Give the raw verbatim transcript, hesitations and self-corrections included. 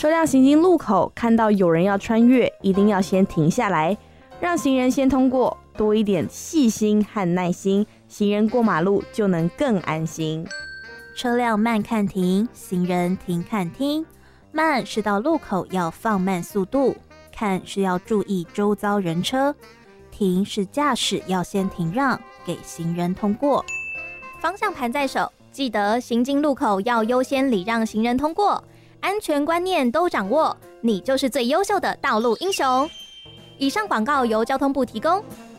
车辆行经路口，看到有人要穿越，一定要先停下来，让行人先通过，多一点细心和耐心，行人过马路就能更安心。 车辆慢看停，行人停看听。慢是到路口要放慢速度，看是要注意周遭人车，停是驾驶要先停让，给行人通过。 方向盘在手，记得行经路口要优先礼让行人通过，安全观念都掌握，你就是最优秀的道路英雄。以上广告由交通部提供。